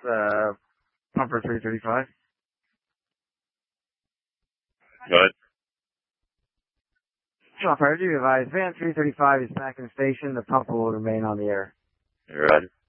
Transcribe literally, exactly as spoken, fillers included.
uh, Pumper three thirty-five. Go ahead. Operator, do you advise Van three thirty-five is back in the station. The pumper will remain on the air. You're right.